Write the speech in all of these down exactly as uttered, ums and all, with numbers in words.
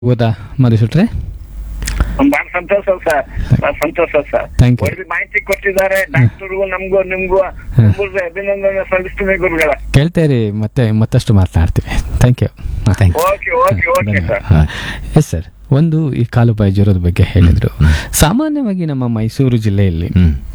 ಹೌದಾ ಮಧುಸೂಟ್ರೆ? ಬಹಳ ಸಂತೋಷ ಸರ್, ಬಹಳ ಸಂತೋಷ ಸರ್. Thank you. ಒಳ್ಳೆ ಮಾಹಿತಿ ಕೊಟ್ಟಿದ್ದಾರೆ ಡಾಕ್ಟರ್ಗೂ, ನಮಗೂ ನಿಮ್ಗೂ ನಿಮ್ಗೆ ಅಭಿನಂದನೆ ಸಲ್ಲಿಸ್ತೀನಿ ಗುರುಗಳ. ಕೇಳ್ತಾ ಇರಿ, ಮತ್ತೆ ಮತ್ತಷ್ಟು ಮಾತನಾಡ್ತೀವಿ. Thank you. Okay okay okay sir. Yes sir, ಒಂದು ಈ ಕಾಲುಬಾಯಿ ಜ್ವರದ ಬಗ್ಗೆ ಹೇಳಿದ್ರು. ಸಾಮಾನ್ಯವಾಗಿ ನಮ್ಮ ಮೈಸೂರು ಜಿಲ್ಲೆಯಲ್ಲಿ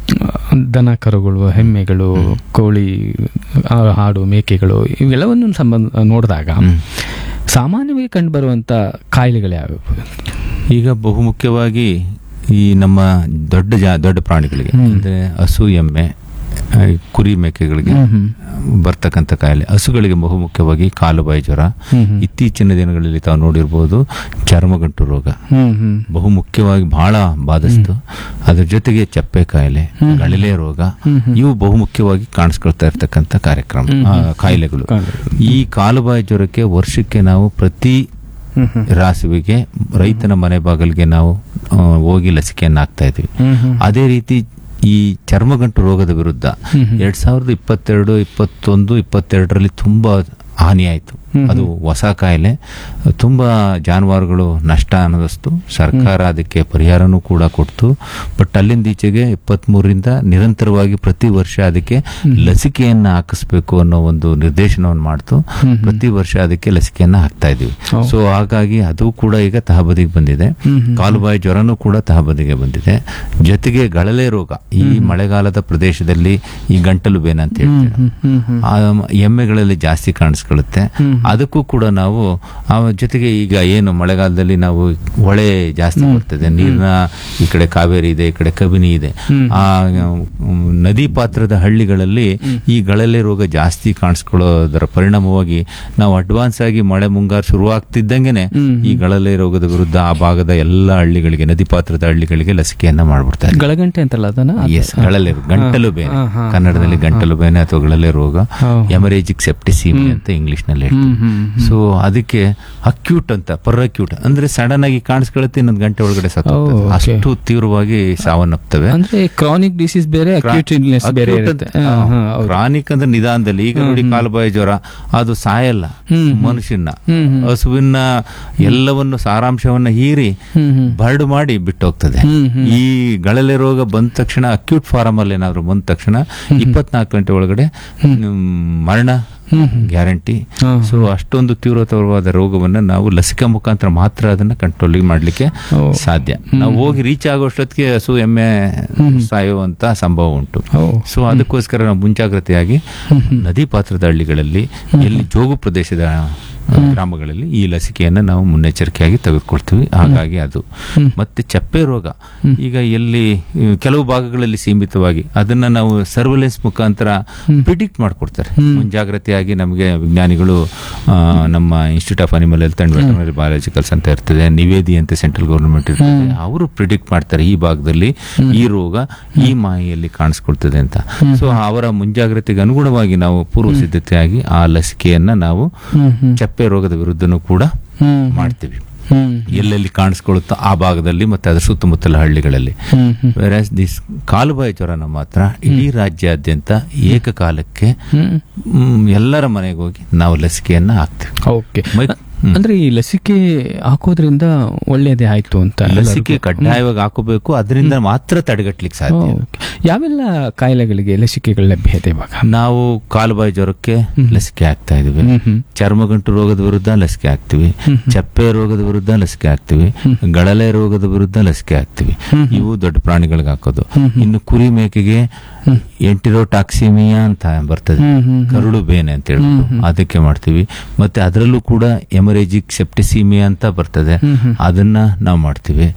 ದನ ಕರುಗಳು, ಎಮ್ಮೆಗಳು, ಕೋಳಿ, ಹಾಡು, ಮೇಕೆಗಳು ಇವೆಲ್ಲವನ್ನು ಸಂಬಂಧ ನೋಡಿದಾಗ ಸಾಮಾನ್ಯವಾಗಿ ಕಂಡುಬರುವಂಥ ಕಾಯಿಲೆಗಳು ಯಾವ್ಯಾವು? ಈಗ ಬಹುಮುಖ್ಯವಾಗಿ ಈ ನಮ್ಮ ದೊಡ್ಡ ಜಾ ದೊಡ್ಡ ಪ್ರಾಣಿಗಳಿಗೆ ಅಂದರೆ ಹಸು, ಎಮ್ಮೆ, ಕುರಿ, ಮೇಕೆಗಳಿಗೆ ಬರ್ತಕ್ಕಂಥ ಕಾಯಿಲೆ. ಹಸುಗಳಿಗೆ ಬಹುಮುಖ್ಯವಾಗಿ ಕಾಲುಬಾಯಿ ಜ್ವರ. ಇತ್ತೀಚಿನ ದಿನಗಳಲ್ಲಿ ತಾವು ನೋಡಿರ್ಬೋದು ಚರ್ಮಗಂಟು ರೋಗ ಬಹುಮುಖ್ಯವಾಗಿ ಬಹಳ ಬಾಧಿಸ್ತು. ಅದ್ರ ಜೊತೆಗೆ ಚಪ್ಪೆ ಕಾಯಿಲೆ, ಗಳಿಲೆ ರೋಗ, ಇವು ಬಹುಮುಖ್ಯವಾಗಿ ಕಾಣಿಸ್ಕೊಳ್ತಾ ಇರ್ತಕ್ಕಂಥ ಕಾರ್ಯಕ್ರಮ ಕಾಯಿಲೆಗಳು. ಈ ಕಾಲುಬಾಯಿ ಜ್ವರಕ್ಕೆ ವರ್ಷಕ್ಕೆ ನಾವು ಪ್ರತಿ ರಾಸುವಿಗೆ ರೈತನ ಮನೆ ಬಾಗಿಲಿಗೆ ನಾವು ಹೋಗಿ ಲಸಿಕೆಯನ್ನು ಹಾಕ್ತಾ ಇದ್ವಿ. ಅದೇ ರೀತಿ ಈ ಚರ್ಮಗಂಟು ರೋಗದ ವಿರುದ್ಧ ಎರಡ್ ಸಾವಿರದ ಇಪ್ಪತ್ತೆರಡು ಇಪ್ಪತ್ತೊಂದು ಇಪ್ಪತ್ತೆರಡರಲ್ಲಿ ತುಂಬಾ ಹಾನಿ ಆಯಿತು. ಅದು ಹೊಸ ಕಾಯಿಲೆ, ತುಂಬಾ ಜಾನುವಾರುಗಳು ನಷ್ಟ ಅನ್ನೋದಷ್ಟು ಸರ್ಕಾರ ಅದಕ್ಕೆ ಪರಿಹಾರನೂ ಕೂಡ ಕೊಡ್ತು. ಬಟ್ ಅಲ್ಲಿಂದ ಈಚೆಗೆ ಇಪ್ಪತ್ತ್ ಮೂರರಿಂದ ನಿರಂತರವಾಗಿ ಪ್ರತಿ ವರ್ಷ ಅದಕ್ಕೆ ಲಸಿಕೆಯನ್ನ ಹಾಕಿಸ್ಬೇಕು ಅನ್ನೋ ಒಂದು ನಿರ್ದೇಶನವನ್ನು ಮಾಡ್ತು. ಪ್ರತಿ ವರ್ಷ ಅದಕ್ಕೆ ಲಸಿಕೆಯನ್ನ ಹಾಕ್ತಾ ಇದೀವಿ. ಸೊ ಹಾಗಾಗಿ ಅದು ಕೂಡ ಈಗ ತಹಬದಿಗೆ ಬಂದಿದೆ. ಕಾಲುಬಾಯಿ ಜ್ವರನೂ ಕೂಡ ತಹಬದಿಗೆ ಬಂದಿದೆ. ಜೊತೆಗೆ ಗಳಲೆ ರೋಗ ಈ ಮಳೆಗಾಲದ ಪ್ರದೇಶದಲ್ಲಿ ಈ ಗಂಟಲು ಬೇನೆ ಅಂತ ಹೇಳ್ತೀವಿ, ಎಮ್ಮೆಗಳಲ್ಲಿ ಜಾಸ್ತಿ ಕಾಣಿಸ್ಕೊಳ್ಳುತ್ತೆ. ಅದಕ್ಕೂ ಕೂಡ ನಾವು ಜೊತೆಗೆ ಈಗ ಏನು ಮಳೆಗಾಲದಲ್ಲಿ ನಾವು ಹೊಳೆ ಜಾಸ್ತಿ ಬರ್ತದೆ, ನೀರಿನ ಈ ಕಡೆ ಕಾವೇರಿ ಇದೆ, ಈ ಕಡೆ ಕಬಿನಿ ಇದೆ, ಆ ನದಿ ಪಾತ್ರದ ಹಳ್ಳಿಗಳಲ್ಲಿ ಈ ಗಳಲೆ ರೋಗ ಜಾಸ್ತಿ ಕಾಣಿಸ್ಕೊಳ್ಳೋದರ ಪರಿಣಾಮವಾಗಿ ನಾವು ಅಡ್ವಾನ್ಸ್ ಆಗಿ ಮಳೆ ಮುಂಗಾರು ಶುರುವಾಗ್ತಿದ್ದಂಗೆನೆ ಈ ಗಳಲೆ ರೋಗದ ವಿರುದ್ಧ ಆ ಭಾಗದ ಎಲ್ಲ ಹಳ್ಳಿಗಳಿಗೆ, ನದಿ ಪಾತ್ರದ ಹಳ್ಳಿಗಳಿಗೆ ಲಸಿಕೆಯನ್ನ ಮಾಡ್ಬಿಡ್ತಾರೆ. ಗಳಗಂಟೆ ಅಂತಲ್ಲ ಅದನ್ನ? ಎಸ್, ಗಳಲೆ ಗಂಟಲು ಬೇನೆ, ಕನ್ನಡದಲ್ಲಿ ಗಂಟಲು ಬೇನೆ ಅಥವಾ ಗಳಲೆ ರೋಗ, ಹೆಮರೇಜಿಕ್ ಸೆಪ್ಟಿಸಿಮಿ ಅಂತ ಇಂಗ್ಲಿಷ್ ನಲ್ಲಿ ಹೇಳ್ತೀವಿ. ಸೊ ಅದಕ್ಕೆ ಅಕ್ಯೂಟ್ ಅಂತ, ಪರ್ ಅಕ್ಯೂಟ್ ಅಂದ್ರೆ ಸಡನ್ ಆಗಿ ಕಾಣಿಸ್ಕೊಳ್ಳುತ್ತೆ, ಇನ್ನೊಂದು ಗಂಟೆ ಒಳಗಡೆ ಸತ್ತು ಅಷ್ಟು ತೀವ್ರವಾಗಿ ಸಾವನ್ನಪ್ತವೆ. ಅಂದ್ರೆ ಕ್ರಾನಿಕ್ ಡಿಸೀಸ್ ಬೇರೆ, ಅಕ್ಯೂಟ್ ಇಲ್ನೆಸ್ ಬೇರೆ ಇರುತ್ತೆ. ಕ್ರಾನಿಕ್ ಅಂದ್ರೆ ನಿಧಾನದಲ್ಲಿ. ಈಗ ನೋಡಿ ಕಾಲುಬಾಯಿ ಜ್ವರ ಅದು ಸಾಯಲ್ಲ ಮನುಷ್ಯನ, ಹಸುವಿನ ಎಲ್ಲವನ್ನು ಸಾರಾಂಶವನ್ನ ಹೀರಿ ಬರ್ಡ್ ಮಾಡಿ ಬಿಟ್ಟೋಗ್ತದೆ. ಈ ಗಳಲೆ ರೋಗ ಬಂದ ತಕ್ಷಣ ಅಕ್ಯೂಟ್ ಫಾರಮ್ ಅಲ್ಲಿ ಏನಾದ್ರು ಬಂದ ತಕ್ಷಣ ಇಪ್ಪತ್ನಾಲ್ಕು ಗಂಟೆ ಒಳಗಡೆ ಮರಣ ಗ್ಯಾರಂಟಿ. ಸೊ ಅಷ್ಟೊಂದು ತೀವ್ರತರವಾದ ರೋಗವನ್ನ ನಾವು ಲಸಿಕಾ ಮುಖಾಂತರ ಮಾತ್ರ ಅದನ್ನ ಕಂಟ್ರೋಲ್ ಮಾಡ್ಲಿಕ್ಕೆ ಸಾಧ್ಯ. ನಾವು ಹೋಗಿ ರೀಚ್ ಆಗೋಷ್ಟೊತ್ತಿಗೆ ಹಸು, ಎಮ್ಮೆ ಸಾಯುವಂತ ಸಂಭವ ಉಂಟು. ಸೊ ಅದಕ್ಕೋಸ್ಕರ ನಾವು ಮುಂಜಾಗ್ರತೆಯಾಗಿ ನದಿ ಪಾತ್ರದ ಹಳ್ಳಿಗಳಲ್ಲಿ, ಎಲ್ಲಿ ಜೋಗು ಪ್ರದೇಶದ ಗ್ರಾಮಗಳಲ್ಲಿ ಈ ಲಸಿಕೆಯನ್ನು ನಾವು ಮುನ್ನೆಚ್ಚರಿಕೆಯಾಗಿ ತೆಗೆದುಕೊಳ್ತೀವಿ. ಹಾಗಾಗಿ ಅದು ಮತ್ತೆ ಚಪ್ಪೆ ರೋಗ ಈಗ ಎಲ್ಲಿ ಕೆಲವು ಭಾಗಗಳಲ್ಲಿ ಸೀಮಿತವಾಗಿ ಅದನ್ನ ನಾವು ಸರ್ವೆಲೆನ್ಸ್ ಮುಖಾಂತರ ಪ್ರಿಡಿಕ್ಟ್ ಮಾಡ್ಕೊಡ್ತಾರೆ. ಮುಂಜಾಗ್ರತೆಯಾಗಿ ನಮಗೆ ವಿಜ್ಞಾನಿಗಳು, ನಮ್ಮ institute of animal health and veterinary biologicals ಅಂತ ಇರ್ತದೆ, ನಿವೇದಿ ಅಂತ ಸೆಂಟ್ರಲ್ ಗವರ್ನಮೆಂಟ್ ಇರ್ತದೆ, ಅವರು ಪ್ರಿಡಿಕ್ಟ್ ಮಾಡ್ತಾರೆ ಈ ಭಾಗದಲ್ಲಿ ಈ ರೋಗ ಈ ಮಾಹಿಯಲ್ಲಿ ಕಾಣಿಸ್ಕೊಳ್ತದೆ ಅಂತ. ಸೊ ಅವರ ಮುಂಜಾಗ್ರತೆಗೆ ಅನುಗುಣವಾಗಿ ನಾವು ಪೂರ್ವ ಸಿದ್ಧತೆಯಾಗಿ ಆ ಲಸಿಕೆಯನ್ನ ನಾವು ಚಪ್ಪೆ ರೋಗದ ವಿರುದ್ಧನೂ ಕೂಡ ಮಾಡ್ತೀವಿ, ಎಲ್ಲೆಲ್ಲಿ ಕಾಣಿಸ್ಕೊಳ್ಳುತ್ತೋ ಆ ಭಾಗದಲ್ಲಿ ಮತ್ತೆ ಅದರ ಸುತ್ತಮುತ್ತಲ ಹಳ್ಳಿಗಳಲ್ಲಿ. ವೆರಾಸ್ ದಿಸ್ ಕಾಲುಬಾಯಿ ಜ್ವರನ ಮಾತ್ರ ಇಡೀ ರಾಜ್ಯಾದ್ಯಂತ ಏಕಕಾಲಕ್ಕೆ ಎಲ್ಲರ ಮನೆಗೆ ಹೋಗಿ ನಾವು ಲಸಿಕೆಯನ್ನ ಹಾಕ್ತೀವಿ. ಅಂದ್ರೆ ಈ ಲಸಿಕೆ ಹಾಕೋದ್ರಿಂದ ಒಳ್ಳೇದೇ ಆಯ್ತು ಅಂತ? ಲಸಿಕೆ ಕಡ್ಡಾಯವಾಗಿ ಹಾಕೋಬೇಕು, ಅದರಿಂದ ಮಾತ್ರ ತಡೆಗಟ್ಟಲಿಕ್ಕೆ ಸಾಧ್ಯ. ಯಾವೆಲ್ಲ ಕಾಯಿಲೆಗಳಿಗೆ ಲಸಿಕೆಗಳ ಲಭ್ಯತೆ ಇವಾಗ? ನಾವು ಕಾಲುಬಾಯಿ ಜ್ವರಕ್ಕೆ ಲಸಿಕೆ ಹಾಕ್ತಾ ಇದೀವಿ, ಚರ್ಮಗಂಟು ರೋಗದ ವಿರುದ್ಧ ಲಸಿಕೆ ಹಾಕ್ತಿವಿ, ಚಪ್ಪೆ ರೋಗದ ವಿರುದ್ಧ ಲಸಿಕೆ ಹಾಕ್ತಿವಿ, ಗಳಲೆ ರೋಗದ ವಿರುದ್ಧ ಲಸಿಕೆ ಹಾಕ್ತಿವಿ. ಇವು ದೊಡ್ಡ ಪ್ರಾಣಿಗಳಿಗೆ ಹಾಕೋದು. ಇನ್ನು ಕುರಿ ಮೇಕೆಗೆ ಎಂಟಿರೋಟಾಕ್ಸಿಮಿಯಾ ಅಂತ ಬರ್ತದೆ, ಕರುಳು ಬೇನೆ ಅಂತ ಹೇಳ್ಬಿಟ್ಟು ಅದಕ್ಕೆ ಮಾಡ್ತೀವಿ. ಮತ್ತೆ ಅದರಲ್ಲೂ ಕೂಡ ಹೆಮರೇಜಿಕ್ ಸೆಪ್ಟಿಸಿಮಿಯಾ ಅಂತ ಬರ್ತದೆ, ಅದನ್ನ ನಾವು ಮಾಡ್ತೀವಿ.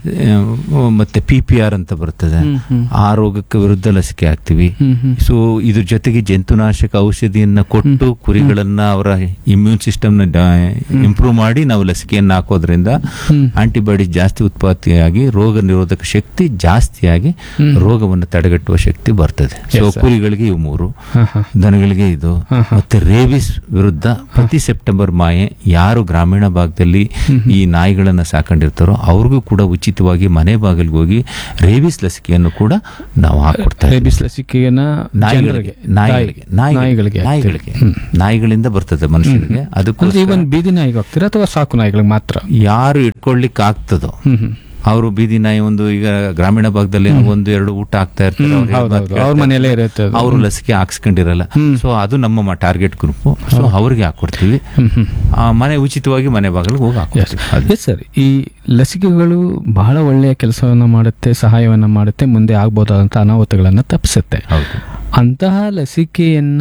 ಮತ್ತೆ ಪಿ ಪಿ ಆರ್ ಅಂತ ಬರ್ತದೆ, ಆ ರೋಗಕ್ಕೆ ವಿರುದ್ಧ ಲಸಿಕೆ ಹಾಕ್ತಿವಿ. ಸೊ ಇದ್ರ ಜೊತೆಗೆ ಜಂತುನಾಶಕ ಔಷಧಿಯನ್ನ ಕೊಟ್ಟು ಕುರಿಗಳನ್ನ ಅವರ ಇಮ್ಯೂನ್ ಸಿಸ್ಟಮ್ ನ ಇಂಪ್ರೂವ್ ಮಾಡಿ ನಾವು ಲಸಿಕೆಯನ್ನ ಹಾಕೋದ್ರಿಂದ ಆಂಟಿಬಾಡೀಸ್ ಜಾಸ್ತಿ ಉತ್ಪತ್ತಿಯಾಗಿ ರೋಗ ನಿರೋಧಕ ಶಕ್ತಿ ಜಾಸ್ತಿಯಾಗಿ ರೋಗವನ್ನು ತಡೆಗಟ್ಟುವ ಶಕ್ತಿ ಬರ್ತದೆ. ಸೊ ಕುರಿಗಳಿಗೆ ಇವು ಮೂರು, ದನಗಳಿಗೆ ಇದು. ಮತ್ತೆ ರೇಬಿಸ್ ವಿರುದ್ಧ ಪ್ರತಿ ಸೆಪ್ಟೆಂಬರ್ ಮಾಹೆ ಯಾರು ಗ್ರಾಮೀಣ ಭಾಗದಲ್ಲಿ ಈ ನಾಯಿಗಳನ್ನ ಸಾಕೊಂಡಿರ್ತಾರೋ ಅವ್ರಿಗೂ ಕೂಡ ಉಚಿತವಾಗಿ ಮನೆ ಬಾಗಿಲಿಗೆ ಹೋಗಿ ರೇಬಿಸ್ ಲಸಿಕೆಯನ್ನು ಕೂಡ ನಾವು ಹಾಕೊಡ್ತಾ ಇದ್ದೀವಿ. ರೇಬಿಸ್ ಲಸಿಕೆಯನ್ನ ನಾಯಿಗಳಿಗೆ ನಾಯಿಗಳಿಗೆ ನಾಯಿಗಳಿಗೆ ನಾಯಿಗಳಿಗೆ ನಾಯಿಗಳಿಂದ ಬರ್ತದೆ ಮನುಷ್ಯನಿಗೆ. ಅದಕ್ಕೂ ಇವನ್ ಬೀದಿ ನಾಯಿಗೆ ಹೋಗ್ತೀರಾ ಅಥವಾ ಸಾಕು ನಾಯಿಗಳಿಗೆ ಮಾತ್ರ? ಯಾರು ಇಟ್ಕೊಳ್ಳಿಕ್ಕೆ ಆಗ್ತದೋ ಅವರು ಬೀದಿ ನಾಯಿ ಒಂದು ಈಗ ಗ್ರಾಮೀಣ ಭಾಗದಲ್ಲಿ ಒಂದು ಎರಡು ಊಟ ಆಗ್ತಾ ಇರ್ತಾರೆ, ಅವ್ರ ಮನೆಯಲ್ಲೇ ಇರುತ್ತೆ, ಅವರು ಲಸಿಕೆ ಹಾಕ್ಸ್ಕೊಂಡಿರಲ್ಲ. ಸೊ ಅದು ನಮ್ಮ ಟಾರ್ಗೆಟ್ ಗ್ರೂಪ್. ಸೊ ಅವ್ರಿಗೆ ಹಾಕೊಡ್ತೀವಿ, ಮನೆ ಉಚಿತವಾಗಿ ಮನೆ ಬಾಗಿಲಿಗೆ ಹೋಗಿ ಹಾಕ್ತೀವಿ. ಸರ್, ಈ ಲಸಿಕೆಗಳು ಬಹಳ ಒಳ್ಳೆಯ ಕೆಲಸವನ್ನ ಮಾಡುತ್ತೆ, ಸಹಾಯವನ್ನ ಮಾಡುತ್ತೆ, ಮುಂದೆ ಆಗ್ಬೋದಾದಂತ ಅನಾಹುತಗಳನ್ನ ತಪ್ಪಿಸುತ್ತೆ. ಅಂತಹ ಲಸಿಕೆಯನ್ನ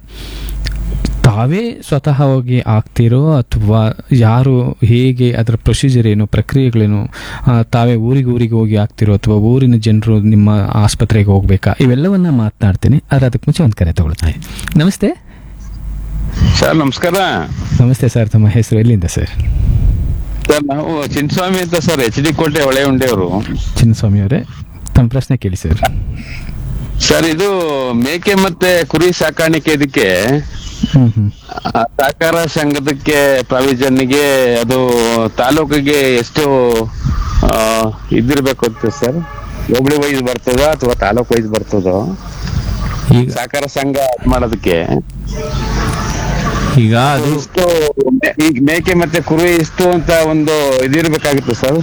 ತಾವೇ ಸ್ವತಃ ಹೋಗಿ ಆಗ್ತಿರೋ ಅಥವಾ ಯಾರು ಹೇಗೆ ಅದರ ಪ್ರೊಸೀಜರ್ ಏನು ಪ್ರಕ್ರಿಯೆಗಳೇನು ತಾವೇ ಊರಿಗೆ ಊರಿಗೆ ಹೋಗಿ ಆಗ್ತಿರೋ ಅಥವಾ ಊರಿನ ಜನರು ನಿಮ್ಮ ಆಸ್ಪತ್ರೆಗೆ ಹೋಗ್ಬೇಕಾ, ಇವೆಲ್ಲವನ್ನ ಮಾತನಾಡ್ತೀನಿ. ಆದರೆ ಅದಕ್ಕೆ ಮುಂಚೆ ಒಂದು ಕರೆ ತಗೊಳ್ತೀನಿ. ನಮಸ್ತೆ ಸರ್. ನಮಸ್ಕಾರ. ನಮಸ್ತೆ ಸರ್, ತಮ್ಮ ಹೆಸರು, ಎಲ್ಲಿಂದ ಸರ್? ಸರ್ ನಾವು ಚಿನ್ನಸ್ವಾಮಿ ಅಂತ ಸರ್, ಎಚ್ ಡಿ ಕೋಟೆ ಹೊಳೆ ಉಂಡೆಯವರು. ಚಿನ್ನಸ್ವಾಮಿ ಅವರೇ, ತಮ್ಮ ಪ್ರಶ್ನೆ ಕೇಳಿ ಸರ್. ಸರ್, ಇದು ಮೇಕೆ ಮತ್ತೆ ಕುರಿ ಸಾಕಾಣಿಕೆ ಇದಕ್ಕೆ ಸಹಕಾರ ಸಂಘದಕ್ಕೆ ಪ್ರಾವಿಷನ್ಗೆ ಅದು ತಾಲೂಕಿಗೆ ಎಷ್ಟು ಇದಿರ್ಬೇಕು ಅಂತ ಸರ್? ಹೋಬಳಿ ವೈಸ್ ಬರ್ತದ ಅಥವಾ ತಾಲೂಕ್ ವೈಸ್ ಬರ್ತದೋ ಸಹಕಾರ ಸಂಘ ಮಾಡೋದಕ್ಕೆ? ಈಗ ಅದು ಇಷ್ಟು ಈಗ ಮೇಕೆ ಮತ್ತೆ ಕುರಿ ಇಷ್ಟು ಅಂತ ಒಂದು ಇದಿರ್ಬೇಕಾಗಿತ್ತು ಸರ್,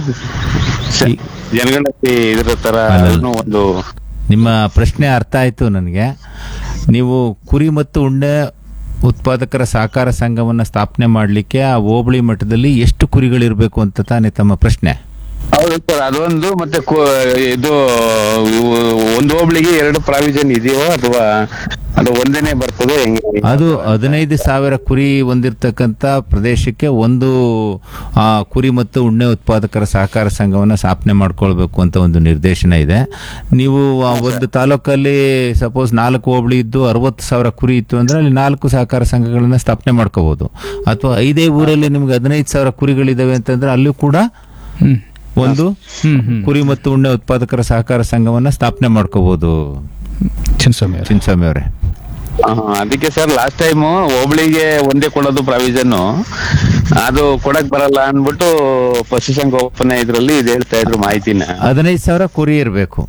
ಜನಗಳಲ್ಲಿ ಇದ್ರ ತರ ಒಂದು. ನಿಮ್ಮ ಪ್ರಶ್ನೆ ಅರ್ಥ ಆಯ್ತು ನನಗೆ. ನೀವು ಕುರಿ ಮತ್ತು ಉಣ್ಣೆ ಉತ್ಪಾದಕರ ಸಹಕಾರ ಸಂಘವನ್ನ ಸ್ಥಾಪನೆ ಮಾಡಲಿಕ್ಕೆ ಆ ಹೋಬಳಿ ಮಟ್ಟದಲ್ಲಿ ಎಷ್ಟು ಕುರಿಗಳಿರ್ಬೇಕು ಅಂತ ತಾನೇ ತಮ್ಮ ಪ್ರಶ್ನೆ? ಹೌದು ಸರ್, ಅದೊಂದು. ಮತ್ತೆ ಇದು ಒಂದು ಹೋಬಳಿಗೆ ಎರಡು ಪ್ರಾವಿಷನ್ ಇದೆಯೋ ಅಥವಾ ಅದು ಒಂದೇನೆ ಬರ್ತದೆ? ಅದು ಹದಿನೈದು ಸಾವಿರ ಕುರಿ ಹೊಂದಿರತಕ್ಕಂತ ಪ್ರದೇಶಕ್ಕೆ ಒಂದು ಆ ಕುರಿ ಮತ್ತು ಉಣ್ಣೆ ಉತ್ಪಾದಕರ ಸಹಕಾರ ಸಂಘವನ್ನ ಸ್ಥಾಪನೆ ಮಾಡ್ಕೊಳ್ಬೇಕು ಅಂತ ಒಂದು ನಿರ್ದೇಶನ ಇದೆ. ನೀವು ಒಂದು ತಾಲೂಕಲ್ಲಿ ಸಪೋಸ್ ನಾಲ್ಕು ಹೋಬಳಿ ಇದ್ದು ಅರವತ್ತು ಸಾವಿರ ಕುರಿ ಇತ್ತು ಅಂದ್ರೆ ಅಲ್ಲಿ ನಾಲ್ಕು ಸಹಕಾರ ಸಂಘಗಳನ್ನ ಸ್ಥಾಪನೆ ಮಾಡ್ಕೋಬಹುದು. ಅಥವಾ ಐದೇ ಊರಲ್ಲಿ ನಿಮ್ಗೆ ಹದಿನೈದು ಸಾವಿರ ಕುರಿಗಳಿದಾವೆ ಅಂತಂದ್ರೆ ಅಲ್ಲೂ ಕೂಡ ಒಂದು ಕುರಿ ಮತ್ತು ಉಣ್ಣೆ ಉತ್ಪಾದಕರ ಸಹಕಾರ ಸಂಘವನ್ನ ಸ್ಥಾಪನೆ ಮಾಡ್ಕೋಬಹುದು. ಚಿನ್ನಸ್ವಾಮಿ ಅವರೇ, ಅದಕ್ಕೆ ಸರ್ ಲಾಸ್ಟ್ ಟೈಮ್ ಹೋಬಳಿಗೆ ಒಂದೇ ಕೊಡೋದು ಪ್ರಾವಿಷನ್, ಅದು ಕೊಡಕ್ ಬರಲ್ಲ ಅನ್ಬಿಟ್ಟು ಪಶುಸಂಗೋಪನೆ ಇದ್ರಲ್ಲಿ ಇದು ಹೇಳ್ತಾ ಇದ್ರು ಮಾಹಿತಿನ. ಹದಿನೈದು ಸಾವಿರ ಕುರಿ ಇರ್ಬೇಕು.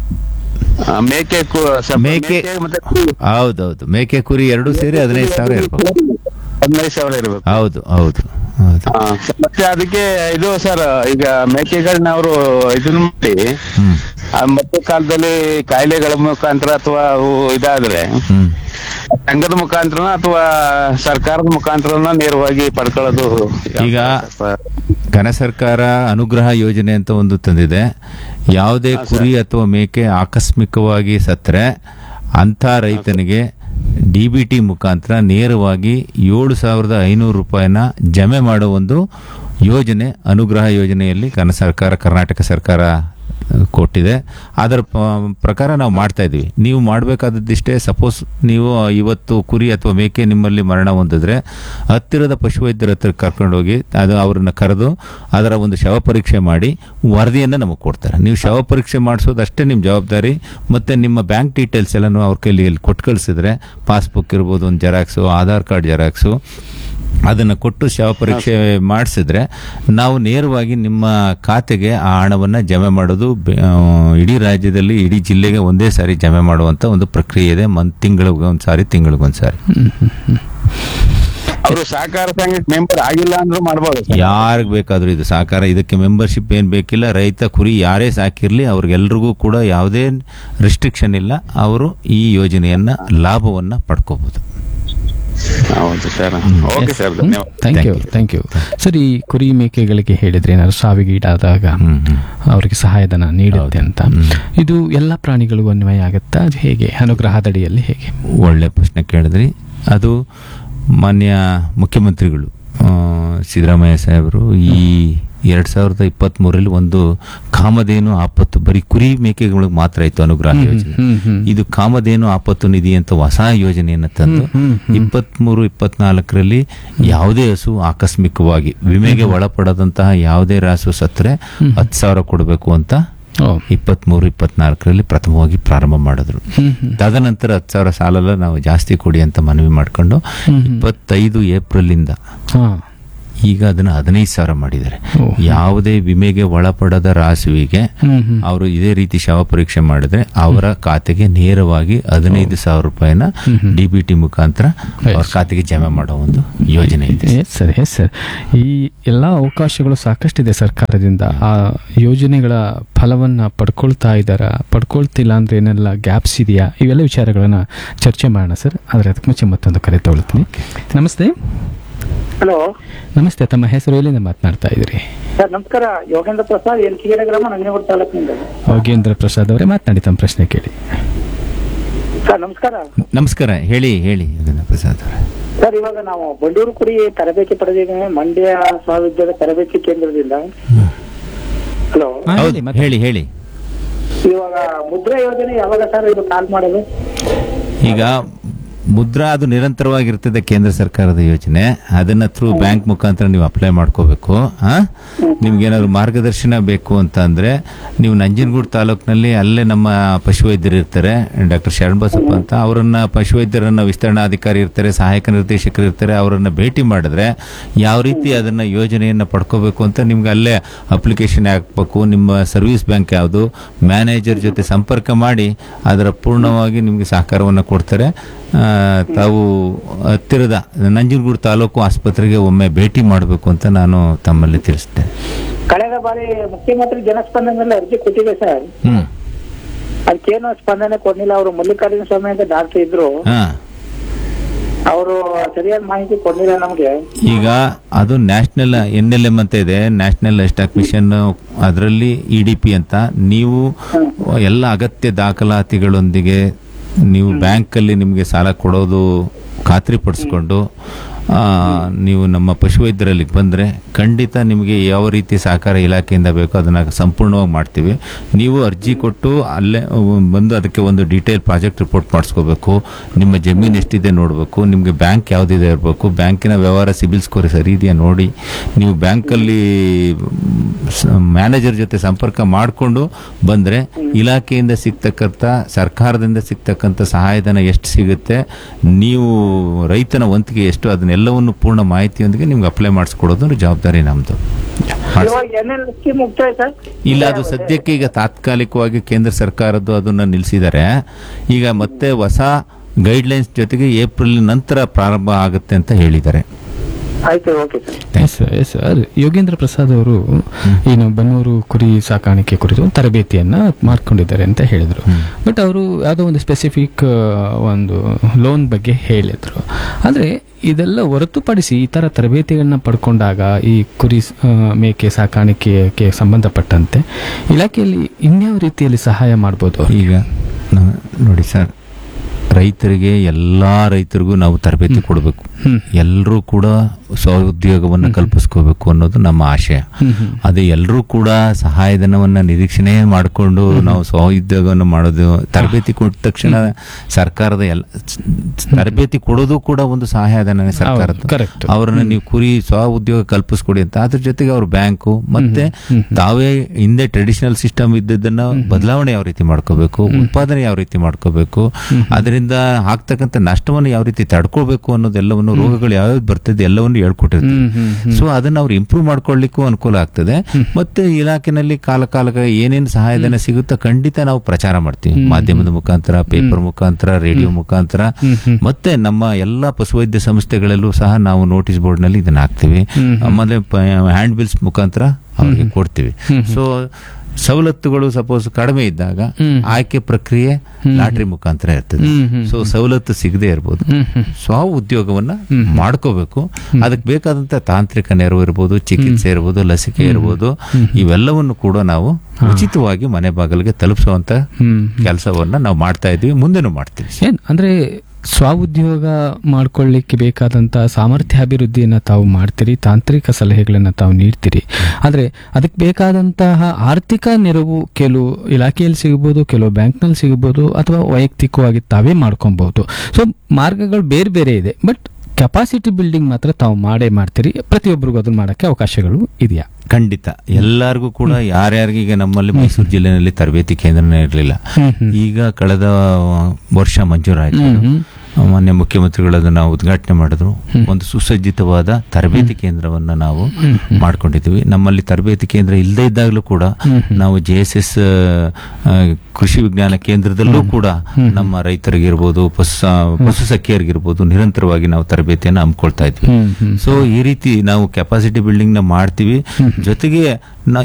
ಮೇಕೆ ಮೇಕೆ ಹೌದೌದು, ಮೇಕೆ ಕುರಿ ಎರಡು ಸೇರಿ ಹದಿನೈದು ಸಾವಿರ ಇರ್ಬೇಕು. ಹದಿನೈದು ಸಾವಿರ ಇರ್ಬೇಕು. ಹೌದು ಹೌದು ಹೌದು. ಮತ್ತೆ ಅದಕ್ಕೆ ಇದು ಸರ್, ಈಗ ಮೇಕೆಗಳನ್ನ ಅವರು ಇದನ್ನ ಮಾಡಿ ಮತ್ತೆ ಕಾಲದಲ್ಲಿ ಕಾಯಿಲೆಗಳ ಮುಖಾಂತರ ಅಥವಾ ಅವು ಇದಾದ್ರೆ ಸಂಘದ ಮುಖಾಂತರ ಅಥವಾ ಸರ್ಕಾರದ ಮುಖಾಂತರ ನೇರವಾಗಿ ಪಡ್ಕೊಳ್ಳೋದು? ಈಗ ಘನ ಸರ್ಕಾರ ಅನುಗ್ರಹ ಯೋಜನೆ ಅಂತ ಒಂದು ತಂದಿದೆ. ಯಾವುದೇ ಕುರಿ ಅಥವಾ ಮೇಕೆ ಆಕಸ್ಮಿಕವಾಗಿ ಸತ್ರೆ ಅಂಥ ರೈತನಿಗೆ ಡಿ ಬಿ ಟಿ ಮುಖಾಂತರ ನೇರವಾಗಿ ಏಳು ಸಾವಿರದ ಐನೂರು ರೂಪಾಯಿನ ಜಮೆ ಮಾಡುವ ಒಂದು ಯೋಜನೆ ಅನುಗ್ರಹ ಯೋಜನೆಯಲ್ಲಿ ಘನ ಸರ್ಕಾರ, ಕರ್ನಾಟಕ ಸರ್ಕಾರ ಕೊಟ್ಟಿದೆ. ಅದರ ಪ್ರಕಾರ ನಾವು ಮಾಡ್ತಾ ಇದ್ದೀವಿ. ನೀವು ಮಾಡಬೇಕಾದದ್ದಿಷ್ಟೇ, ಸಪೋಸ್ ನೀವು ಇವತ್ತು ಕುರಿ ಅಥವಾ ಮೇಕೆ ನಿಮ್ಮಲ್ಲಿ ಮರಣ ಹೊಂದಿದ್ರೆ ಹತ್ತಿರದ ಪಶುವೈದ್ಯರ ಹತ್ರ ಕರ್ಕೊಂಡೋಗಿ ಅದು ಅವ್ರನ್ನ ಕರೆದು ಅದರ ಒಂದು ಶವ ಪರೀಕ್ಷೆ ಮಾಡಿ ವರದಿಯನ್ನು ನಮಗೆ ಕೊಡ್ತಾರೆ. ನೀವು ಶವ ಪರೀಕ್ಷೆ ಮಾಡಿಸೋದು ಅಷ್ಟೇ ನಿಮ್ಮ ಜವಾಬ್ದಾರಿ. ಮತ್ತು ನಿಮ್ಮ ಬ್ಯಾಂಕ್ ಡೀಟೇಲ್ಸ್ ಎಲ್ಲನೂ ಅವ್ರ ಕೈಲಿ ಕೊಟ್ಟು ಕಳಿಸಿದ್ರೆ, ಪಾಸ್ಬುಕ್ ಇರ್ಬೋದು, ಒಂದು ಜೆರಾಕ್ಸು, ಆಧಾರ್ ಕಾರ್ಡ್ ಜೆರಾಕ್ಸು, ಅದನ್ನು ಕೊಟ್ಟು ಶವ ಪರೀಕ್ಷೆ ಮಾಡಿಸಿದ್ರೆ ನಾವು ನೇರವಾಗಿ ನಿಮ್ಮ ಖಾತೆಗೆ ಆ ಹಣವನ್ನು ಜಮೆ ಮಾಡೋದು ಇಡೀ ರಾಜ್ಯದಲ್ಲಿ ಇಡೀ ಜಿಲ್ಲೆಗೆ ಒಂದೇ ಸಾರಿ ಜಮೆ ಮಾಡುವಂತ ಒಂದು ಪ್ರಕ್ರಿಯೆ ಇದೆ. ಮಂತ್ ತಿಂಗಳಿಗೆ ಒಂದ್ಸಾರಿ ತಿಂಗಳಿಗೊಂದ್ಸಾರಿ. ಅವರು ಸಹಕಾರ ಸಂಘಕ್ಕೆ ಮೆಂಬರ್ ಆಗಿಲ್ಲ ಅಂದ್ರೂ ಮಾಡಬಹುದು. ಯಾರಿಗೆ ಬೇಕಾದ್ರೂ ಇದು ಸಹಕಾರ, ಇದಕ್ಕೆ ಮೆಂಬರ್ಶಿಪ್ ಏನ್ ಬೇಕಿಲ್ಲ. ರೈತ ಕುರಿ ಯಾರೇ ಸಾಕಿರ್ಲಿ ಅವ್ರಿಗೆಲ್ರಿಗೂ ಕೂಡ ಯಾವುದೇ ರಿಸ್ಟ್ರಿಕ್ಷನ್ ಇಲ್ಲ. ಅವರು ಈ ಯೋಜನೆಯನ್ನ ಲಾಭವನ್ನ ಪಡ್ಕೋಬಹುದು. ಹೌದು ಸರ್. ಓಕೆ ಸರ್, ಧನ್ಯವಾದ. Thank you thank you sir. ಈ ಕುರಿ ಮೇಕೆಗಳಿಗೆ ಹೇಳಿದ್ರೆ ಏನಾದ್ರು ಸಾವಿಗೀಡಾದಾಗ ಅವರಿಗೆ ಸಹಾಯಧನ ನೀಡುತ್ತೆ ಅಂತ, ಇದು ಎಲ್ಲ ಪ್ರಾಣಿಗಳಿಗೂ ಅನ್ವಯ ಆಗುತ್ತಾ? ಅದು ಹೇಗೆ ಅನುಗ್ರಹದಡಿಯಲ್ಲಿ ಹೇಗೆ? ಒಳ್ಳೆ ಪ್ರಶ್ನೆ ಕೇಳಿದ್ರಿ. ಅದು ಮಾನ್ಯ ಮುಖ್ಯಮಂತ್ರಿಗಳು ಸಿದ್ದರಾಮಯ್ಯ ಸಾಹೇಬರು ಈ ಎರಡ್ ಸಾವಿರದ ಇಪ್ಪತ್ತ್ ಮೂರಲ್ಲಿ ಒಂದು ಕಾಮಧೇನು ಆಪತ್ತು, ಬರೀ ಕುರಿ ಮೇಕೆಗಳಿಗೆ ಮಾತ್ರ ಇತ್ತು ಅನುಗ್ರಹ ಯೋಜನೆ. ಇದು ಕಾಮಧೇನು ಆಪತ್ತು ನಿಧಿ ಅಂತ ಹೊಸ ಯೋಜನೆಯನ್ನು ತಂದು ಇಪ್ಪತ್ತ್ ಮೂರು ಇಪ್ಪತ್ನಾಲ್ಕರಲ್ಲಿ ಯಾವುದೇ ಹಸು ಆಕಸ್ಮಿಕವಾಗಿ ವಿಮೆಗೆ ಒಳಪಡದಂತಹ ಯಾವುದೇ ರಾಸು ಸತ್ತರೆ ಹತ್ತು ಸಾವಿರ ಕೊಡಬೇಕು ಅಂತ ಇಪ್ಪತ್ತ್ ಮೂರು ಇಪ್ಪತ್ನಾಲ್ಕರಲ್ಲಿ ಪ್ರಥಮವಾಗಿ ಪ್ರಾರಂಭ ಮಾಡಿದ್ರು. ತದನಂತರ ಹತ್ತು ಸಾವಿರ ಸಾಲಲ್ಲ ನಾವು ಜಾಸ್ತಿ ಕೊಡಿ ಅಂತ ಮನವಿ ಮಾಡ್ಕೊಂಡು ಇಪ್ಪತ್ತೈದು ಏಪ್ರಿಲ್ ಇಂದ ಈಗ ಅದನ್ನ ಹದಿನೈದು ಸಾವಿರ ಮಾಡಿದ್ದಾರೆ. ಓ. ಯಾವುದೇ ವಿಮೆಗೆ ಒಳಪಡದ ರಾಸುವಿಗೆ ಹ್ಮ್ ಹ್ಮ್ ಅವರು ಇದೇ ರೀತಿ ಶವ ಪರೀಕ್ಷೆ ಮಾಡಿದ್ರೆ ಅವರ ಖಾತೆಗೆ ನೇರವಾಗಿ ಹದಿನೈದು ಸಾವಿರ ರೂಪಾಯಿನ ಡಿ ಬಿ ಟಿ ಮುಖಾಂತರ ಅವ್ರ ಖಾತೆಗೆ ಜಮೆ ಮಾಡೋ ಒಂದು ಯೋಜನೆ ಇದೆ. ಎಸ್ ಸರ್ ಎಸ್ ಸರ್ ಈ ಎಲ್ಲ ಅವಕಾಶಗಳು ಸಾಕಷ್ಟಿದೆ ಸರ್ಕಾರದಿಂದ. ಆ ಯೋಜನೆಗಳ ಫಲವನ್ನ ಪಡ್ಕೊಳ್ತಾ ಇದ್ದಾರಾ, ಪಡ್ಕೊಳ್ತಿಲ್ಲ ಅಂದ್ರೆ ಏನೆಲ್ಲ ಗ್ಯಾಪ್ಸ್ ಇದೆಯಾ, ಇವೆಲ್ಲ ವಿಚಾರಗಳನ್ನ ಚರ್ಚೆ ಮಾಡೋಣ ಸರ್. ಆದರೆ ಅದಕ್ಕೆ ಮುಂಚೆ ಮತ್ತೊಂದು ಕರೆ ತಗೊಳ್ತೀನಿ. ನಮಸ್ತೆ. ಹಲೋ ನಮಸ್ತೆ, ತಮ್ಮ ಹೆಸರು ಎಲ್ಲಿಂದ ಮಾತನಾಡ್ತಾ ಇದ್ದೀರಿ? ಸರ್ ನಮಸ್ಕಾರ. ಯೋಗೇಂದ್ರ ಪ್ರಸಾದ್ ಎಲ್ಕಿಗೆರೆ ಗ್ರಾಮ, ನಂಜನಗೂಡು ತಾಲೂಕಿನಿಂದ. ಯೋಗೇಂದ್ರ ಪ್ರಸಾದ್ ಅವರೇ ಮಾತನಾಡಿ, ತಮ್ಮ ಪ್ರಶ್ನೆ ಕೇಳಿ. ಸರ್ ನಮಸ್ಕಾರ. ನಮಸ್ಕಾರ, ಹೇಳಿ ಹೇಳಿ ಯೋಗೇಂದ್ರ ಪ್ರಸಾದ್ ಅವರೇ. ಸರ್ ಇವಾಗ ನಾವು ಬಂಡೂರು ಕುರಿ ತರಬೇತಿ ಪಡೆದಿದ್ದೇವೆ ಮಂಡ್ಯ ಮಹಾವಿದ್ಯಾಲಯ ತರಬೇತಿ ಕೇಂದ್ರದಿಂದ. ಹಲೋ ಹಾ, ಹೌದು, ಹೇಳಿ, ಮಾತಾಡಿ. ಹೇಳಿ ಹೇಳಿ ಇವಾಗ ಮುದ್ರಾ ಯೋಜನೆ ಯಾವಾಗ ಸರ್ ಇದು ಕಾಲ್ ಮಾಡೋದು? ಈಗ ಮುದ್ರಾ ಅದು ನಿರಂತರವಾಗಿರ್ತದೆ, ಕೇಂದ್ರ ಸರ್ಕಾರದ ಯೋಜನೆ. ಅದನ್ನ ಥ್ರೂ ಬ್ಯಾಂಕ್ ಮುಖಾಂತರ ನೀವು ಅಪ್ಲೈ ಮಾಡ್ಕೋಬೇಕು. ನಿಮ್ಗೇನಾದ್ರು ಮಾರ್ಗದರ್ಶನ ಬೇಕು ಅಂತ ಅಂದ್ರೆ ನೀವು ನಂಜನಗೂಡು ತಾಲೂಕಿನಲ್ಲಿ ಅಲ್ಲೇ ನಮ್ಮ ಪಶುವೈದ್ಯರು ಇರ್ತಾರೆ, ಡಾಕ್ಟರ್ ಶರಣ್ ಬಸಪ್ಪ ಅಂತ. ಅವರನ್ನ ಪಶುವೈದ್ಯರನ್ನ ವಿಸ್ತರಣಾಧಿಕಾರಿ ಇರ್ತಾರೆ, ಸಹಾಯಕ ನಿರ್ದೇಶಕರು ಇರ್ತಾರೆ. ಅವರನ್ನ ಭೇಟಿ ಮಾಡಿದ್ರೆ ಯಾವ ರೀತಿ ಅದನ್ನ ಯೋಜನೆಯನ್ನ ಪಡ್ಕೋಬೇಕು ಅಂತ ನಿಮ್ಗೆ ಅಲ್ಲೇ ಅಪ್ಲಿಕೇಶನ್ ಹಾಕ್ಬೇಕು. ನಿಮ್ಮ ಸರ್ವಿಸ್ ಬ್ಯಾಂಕ್ ಯಾವುದು, ಮ್ಯಾನೇಜರ್ ಜೊತೆ ಸಂಪರ್ಕ ಮಾಡಿ ಅದರ ಪೂರ್ಣವಾಗಿ ನಿಮ್ಗೆ ಸಹಕಾರವನ್ನು ಕೊಡ್ತಾರೆ. ತಾವು ಹತ್ತಿರದ ನಂಜನಗೂಡು ತಾಲೂಕು ಆಸ್ಪತ್ರೆಗೆ ಒಮ್ಮೆ ಭೇಟಿ ಮಾಡಬೇಕು ಅಂತ ನಾನು ತಮ್ಮಲ್ಲಿ ತಿಳಿಸ್ತೇನೆ. ಕಳೆದ ಬಾರಿ ಮುಖ್ಯಮಂತ್ರಿ ಜನಸ್ಪಂದನೆಲ್ಲ ಅರ್ಜಿ ಕೊಟ್ಟಿದೆ ಸರ್. ಹ್ಮ್ ಅದಕ್ಕೇನು ಸ್ಪಂದನೆ ಕೊಡ್ಲಿಲ್ಲ. ಅವರು ಮಲ್ಲಿಕಾರ್ಜುನ ಸ್ವಾಮಿ ಅಂತ ಡಾಕ್ಟರ್ ಇದ್ರು, ಹಾ ಅವರು ಸರಿಯಾದ ಮಾಹಿತಿ ಕೊಡ್ಲಿಲ್ಲ ನಮ್ಗೆ. ಈಗ ಅದು ನ್ಯಾಷನಲ್ ಎನ್ ಎಲ್ ಎಂ ಅಂತ ಇದೆ, ನ್ಯಾಷನಲ್ ಲೈವ್ಸ್ಟಾಕ್ ಮಿಷನ್. ಅದರಲ್ಲಿ ಇ ಡಿ ಪಿ ಅಂತ ನೀವು ಎಲ್ಲ ಅಗತ್ಯ ದಾಖಲಾತಿಗಳೊಂದಿಗೆ ನೀವು ಬ್ಯಾಂಕಲ್ಲಿ ನಿಮಗೆ ಸಾಲ ಕೊಡೋದು ಖಾತ್ರಿಪಡಿಸ್ಕೊಂಡು ನೀವು ನಮ್ಮ ಪಶುವೈದ್ಯರಲ್ಲಿ ಬಂದರೆ ಖಂಡಿತ ನಿಮಗೆ ಯಾವ ರೀತಿ ಸಹಕಾರ ಇಲಾಖೆಯಿಂದ ಬೇಕೋ ಅದನ್ನು ಸಂಪೂರ್ಣವಾಗಿ ಮಾಡ್ತೀವಿ. ನೀವು ಅರ್ಜಿ ಕೊಟ್ಟು ಅಲ್ಲೇ ಬಂದು ಅದಕ್ಕೆ ಒಂದು ಡೀಟೇಲ್ ಪ್ರಾಜೆಕ್ಟ್ ರಿಪೋರ್ಟ್ ಮಾಡಿಸ್ಕೋಬೇಕು. ನಿಮ್ಮ ಜಮೀನು ಎಷ್ಟಿದೆ ನೋಡಬೇಕು, ನಿಮಗೆ ಬ್ಯಾಂಕ್ ಯಾವುದಿದೆ ಇರಬೇಕು, ಬ್ಯಾಂಕಿನ ವ್ಯವಹಾರ ಸಿಬಿಲ್ ಸ್ಕೋರ್ ಸರಿ ಇದೆಯಾ ನೋಡಿ. ನೀವು ಬ್ಯಾಂಕಲ್ಲಿ ಮ್ಯಾನೇಜರ್ ಜೊತೆ ಸಂಪರ್ಕ ಮಾಡಿಕೊಂಡು ಬಂದರೆ ಇಲಾಖೆಯಿಂದ ಸಿಗ್ತಕ್ಕಂಥ, ಸರ್ಕಾರದಿಂದ ಸಿಗ್ತಕ್ಕಂಥ ಸಹಾಯಧನ ಎಷ್ಟು ಸಿಗುತ್ತೆ, ನೀವು ರೈತನ ವಂತಿಗೆ ಎಷ್ಟು, ಅದನ್ನೆಲ್ಲವನ್ನು ಪೂರ್ಣ ಮಾಹಿತಿಯೊಂದಿಗೆ ನಿಮ್ಗೆ ಅಪ್ಲೈ ಮಾಡಿಸ್ಕೊಡೋದು ಜವಾಬ್ದಾರಿ ನಮ್ದು. ಇಲ್ಲ, ಅದು ಸದ್ಯಕ್ಕೆ ಈಗ ತಾತ್ಕಾಲಿಕವಾಗಿ ಕೇಂದ್ರ ಸರ್ಕಾರದ್ದು ಅದನ್ನ ನಿಲ್ಲಿಸಿದ್ದಾರೆ. ಈಗ ಮತ್ತೆ ಹೊಸ ಗೈಡ್ಲೈನ್ಸ್ ಜೊತೆಗೆ ಏಪ್ರಿಲ್ ನಂತರ ಪ್ರಾರಂಭ ಆಗುತ್ತೆ ಅಂತ ಹೇಳಿದ್ದಾರೆ. ಸರ್, ಯೋಗೇಂದ್ರ ಪ್ರಸಾದ್ ಅವರು ಏನು ಬನ್ನೂರು ಕುರಿ ಸಾಕಾಣಿಕೆ ಕುರಿತು ತರಬೇತಿಯನ್ನ ಮಾಡ್ಕೊಂಡಿದ್ದಾರೆ ಅಂತ ಹೇಳಿದ್ರು. ಬಟ್ ಅವರು ಯಾವುದೋ ಒಂದು ಸ್ಪೆಸಿಫಿಕ್ ಒಂದು ಲೋನ್ ಬಗ್ಗೆ ಹೇಳಿದ್ರು. ಅಂದ್ರೆ ಇದೆಲ್ಲ ಹೊರತುಪಡಿಸಿ ಈ ತರ ತರಬೇತಿಗಳನ್ನ ಪಡ್ಕೊಂಡಾಗ ಈ ಕುರಿ ಮೇಕೆ ಸಾಕಾಣಿಕೆಗೆ ಸಂಬಂಧಪಟ್ಟಂತೆ ಇಲಾಖೆಯಲ್ಲಿ ಇನ್ಯಾವ ರೀತಿಯಲ್ಲಿ ಸಹಾಯ ಮಾಡ್ಬೋದು? ಈಗ ನೋಡಿ ಸರ್, ರೈತರಿಗೆ ಎಲ್ಲಾ ರೈತರಿಗೂ ನಾವು ತರಬೇತಿ ಕೊಡಬೇಕು. ಎಲ್ಲರೂ ಕೂಡ ಸ್ವಉದ್ಯೋಗವನ್ನು ಕಲ್ಪಿಸ್ಕೋಬೇಕು ಅನ್ನೋದು ನಮ್ಮ ಆಶಯ. ಅದೇ ಎಲ್ಲರೂ ಕೂಡ ಸಹಾಯಧನವನ್ನ ನಿರೀಕ್ಷಣೆ ಮಾಡಿಕೊಂಡು ನಾವು ಸ್ವಉದ್ಯೋಗವನ್ನು ಮಾಡೋದು. ತರಬೇತಿ ಕೊಟ್ಟ ತಕ್ಷಣ ಸರ್ಕಾರದ ಎಲ್ಲ ತರಬೇತಿ ಕೊಡೋದು ಕೂಡ ಒಂದು ಸಹಾಯಧನ ಸರ್ಕಾರದ. ಅವರನ್ನ ನೀವು ಕುರಿ ಸ್ವ ಉದ್ಯೋಗ ಕಲ್ಪಿಸ್ಕೊಡಿ ಅಂತ. ಅದ್ರ ಜೊತೆಗೆ ಅವ್ರ ಬ್ಯಾಂಕು ಮತ್ತೆ ತಾವೇ ಹಿಂದೆ ಟ್ರೆಡಿಷನಲ್ ಸಿಸ್ಟಮ್ ಇದ್ದದನ್ನ ಬದಲಾವಣೆ ಯಾವ ರೀತಿ ಮಾಡ್ಕೋಬೇಕು, ಉತ್ಪಾದನೆ ಯಾವ ರೀತಿ ಮಾಡ್ಕೋಬೇಕು, ಅದರಿಂದ ಆಗ್ತಕ್ಕಂಥ ನಷ್ಟವನ್ನು ಯಾವ ರೀತಿ ತಡ್ಕೊಳ್ಬೇಕು ಅನ್ನೋದೆಲ್ಲವನ್ನು, ರೋಗಗಳು ಯಾವ್ಯಾವ್ದು ಬರ್ತದೆ ಎಲ್ಲವನ್ನು ಹೇಳ್ಕೊಟ್ಟಿರ್ತೀವಿ. ಸೊ ಅದನ್ನ ಅವ್ರು ಇಂಪ್ರೂವ್ ಮಾಡ್ಕೊಳ್ಳಿಕ್ಕೂ ಅನುಕೂಲ ಆಗ್ತದೆ. ಮತ್ತೆ ಇಲಾಖೆನಲ್ಲಿ ಕಾಲ ಕಾಲಕ್ಕೆ ಏನೇನು ಸಹಾಯಧನ ಸಿಗುತ್ತೋ ಖಂಡಿತ ನಾವು ಪ್ರಚಾರ ಮಾಡ್ತೀವಿ. ಮಾಧ್ಯಮದ ಮುಖಾಂತರ, ಪೇಪರ್ ಮುಖಾಂತರ, ರೇಡಿಯೋ ಮುಖಾಂತರ, ಮತ್ತೆ ನಮ್ಮ ಎಲ್ಲಾ ಪಶುವೈದ್ಯ ಸಂಸ್ಥೆಗಳಲ್ಲೂ ಸಹ ನಾವು ನೋಟಿಸ್ ಬೋರ್ಡ್ ನಲ್ಲಿ ಇದನ್ನ ಹಾಕ್ತಿವಿ. ಆಮೇಲೆ ಹ್ಯಾಂಡ್ ಬಿಲ್ಸ್ ಮುಖಾಂತರ ಅವ್ರಿಗೆ ಕೊಡ್ತೀವಿ. ಸೊ ಸವಲತ್ತುಗಳು ಸಪೋಸ್ ಕಡಿಮೆ ಇದ್ದಾಗ ಆಯ್ಕೆ ಪ್ರಕ್ರಿಯೆ ಲಾಟ್ರಿ ಮುಖಾಂತರ ಇರ್ತದೆ. ಸೊ ಸವಲತ್ತು ಸಿಗದೆ ಇರ್ಬೋದು, ಸ್ವ ಉದ್ಯೋಗವನ್ನ ಮಾಡ್ಕೋಬೇಕು. ಅದಕ್ಕೆ ಬೇಕಾದಂತ ತಾಂತ್ರಿಕ ನೆರವು ಇರ್ಬೋದು, ಚಿಕಿತ್ಸೆ ಇರ್ಬೋದು, ಲಸಿಕೆ ಇರ್ಬೋದು, ಇವೆಲ್ಲವನ್ನು ಕೂಡ ನಾವು ಉಚಿತವಾಗಿ ಮನೆ ಬಾಗಿಲಿಗೆ ತಲುಪಿಸುವಂತ ಕೆಲಸವನ್ನ ನಾವು ಮಾಡ್ತಾ ಇದೀವಿ, ಮುಂದೆನೂ ಮಾಡ್ತೀವಿ. ಏನ್ ಅಂದ್ರೆ ಸ್ವಉದ್ಯೋಗ ಮಾಡ್ಕೊಳ್ಳಿಕ್ಕೆ ಬೇಕಾದಂತ ಸಾಮರ್ಥ್ಯ ಅಭಿವೃದ್ಧಿಯನ್ನ ತಾವು ಮಾಡ್ತೀರಿ, ತಾಂತ್ರಿಕ ಸಲಹೆಗಳನ್ನ ತಾವು ನೀಡ್ತೀರಿ. ಆದ್ರೆ ಅದಕ್ಕೆ ಬೇಕಾದಂತಹ ಆರ್ಥಿಕ ನೆರವು ಕೆಲವು ಇಲಾಖೆಯಲ್ಲಿ ಸಿಗಬಹುದು, ಕೆಲವು ಬ್ಯಾಂಕ್ನಲ್ಲಿ ಸಿಗಬಹುದು, ಅಥವಾ ವೈಯಕ್ತಿಕವಾಗಿ ತಾವೇ ಮಾಡ್ಕೊಬಹುದು. ಸೊ ಮಾರ್ಗಗಳು ಬೇರೆ ಬೇರೆ ಇದೆ. ಬಟ್ ಕೆಪಾಸಿಟಿ ಬಿಲ್ಡಿಂಗ್ ಮಾತ್ರ ತಾವು ಮಾಡೇ ಮಾಡ್ತೀರಿ. ಪ್ರತಿಯೊಬ್ಬರಿಗೂ ಅದನ್ನ ಮಾಡಕ್ಕೆ ಅವಕಾಶಗಳು ಇದೆಯಾ? ಖಂಡಿತ. ಎಲ್ಲರಿಗೂ ಕೂಡ ಯಾರ್ಯಾರಿಗೆ ಈಗ ನಮ್ಮಲ್ಲಿ ಮೈಸೂರು ಜಿಲ್ಲೆನಲ್ಲಿ ತರಬೇತಿ ಕೇಂದ್ರನೇ ಇರಲಿಲ್ಲ. ಈಗ ಕಳೆದ ವರ್ಷ ಮಂಜೂರಾಯಿತು. ಮಾನ್ಯ ಮುಖ್ಯಮಂತ್ರಿಗಳು ಅದನ್ನ ಉದ್ಘಾಟನೆ ಮಾಡಿದ್ರು. ಒಂದು ಸುಸಜ್ಜಿತವಾದ ತರಬೇತಿ ಕೇಂದ್ರವನ್ನ ನಾವು ಮಾಡ್ಕೊಂಡಿದ್ದೀವಿ. ನಮ್ಮಲ್ಲಿ ತರಬೇತಿ ಕೇಂದ್ರ ಇಲ್ಲದೆ ಇದ್ದಾಗಲೂ ಕೂಡ ನಾವು ಜೆ ಎಸ್ ಎಸ್ ಕೃಷಿ ವಿಜ್ಞಾನ ಕೇಂದ್ರದಲ್ಲೂ ಕೂಡ ನಮ್ಮ ರೈತರಿಗಿರ್ಬೋದು, ಪಶು ಪಶು ಸಖಿಯರಿಗಿರ್ಬೋದು ನಿರಂತರವಾಗಿ ನಾವು ತರಬೇತಿಯನ್ನು ಹಮ್ಮಿಕೊಳ್ತಾ ಇದ್ವಿ. ಸೊ ಈ ರೀತಿ ನಾವು ಕೆಪಾಸಿಟಿ ಬಿಲ್ಡಿಂಗ್ ನ ಮಾಡ್ತೀವಿ. ಜೊತೆಗೆ